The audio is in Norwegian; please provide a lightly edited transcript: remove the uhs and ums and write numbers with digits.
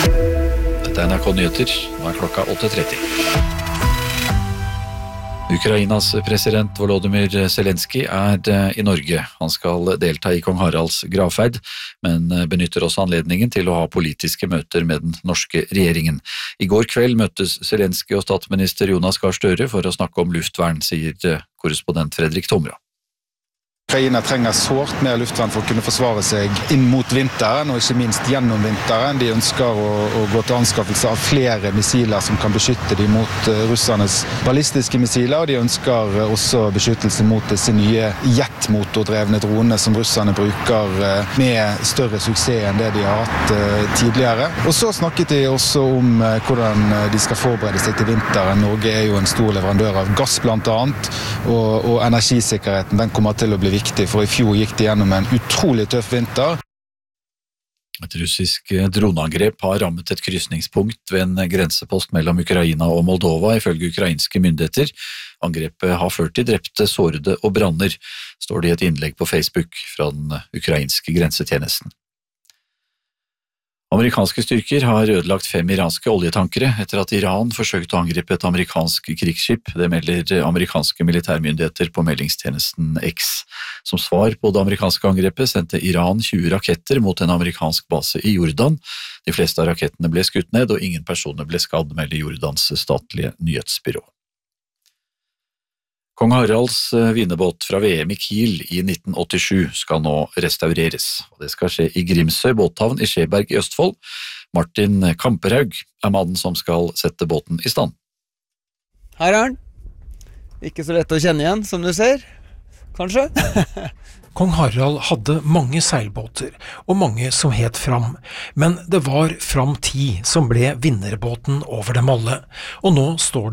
Dette NRK Nyheter, nå klokka 8:30. Ukrainas president Volodymyr Zelenskyj i Norge. Han skal delta i kong Haralds gravferd, men benytter også anledningen til å ha politiske møter med den norske regjeringen. I går kveld møttes Zelenskyj og statsminister Jonas Gahr Støre for å snakke om luftvern, sier korrespondent Fredrik Tomra. Ukraina trenger sårt mer luftvern for å kunne forsvare seg inn mot vinteren, og ikke minst gjennom vinteren. De ønsker å gå til anskaffelse av flere missiler som kan beskytte dem mot russernes ballistiske missiler, og de ønsker også beskyttelse mot disse nye jetmotordrevne dronene som russerne bruker med større suksess enn det de har hatt tidligere. Og så snakket de også om hvordan de skal forberede seg til vinteren. Norge er jo en stor leverandør av gass blant annet, og energisikkerheten den kommer til å bli viktig, for i fjor gikk det gjennom en utrolig tøff vinter. Et russisk droneangrep har rammet et krysningspunkt ved en grensepost mellom Ukraina og Moldova, ifølge ukrainske myndigheter. Angrepet har ført til drepte, sårede og branner, står det i et innlegg på Facebook fra den ukrainske grensetjenesten. Amerikanske styrker har ødelagt 5 iranske oljetankere etter at Iran forsøkte å angripe et amerikansk krigsskip. Det melder amerikanske militærmyndigheter på meldingstjenesten X. Som svar på det amerikanske angrepet sendte Iran 20 raketter mot en amerikansk base i Jordan. De fleste av rakettene ble skutt ned, og ingen personer ble skadd, melder Jordans statlige nyhetsbyrå. Kong Haralds vinnerbåt fra VM i Kiel i 1987 skal nå restaureres, og det skal skje i Grimsøy båthavn i Skjeberg i Østfold. Martin Kamperhaug mannen som skal sette båten i stand. Her han. Ikke så lett å kjenne igjen, som du ser. Kanskje? Kong Harald hadde mange seilbåter, og mange som het Fram, men det var Fram 10 som ble vinnerbåten over dem alle, og nå står den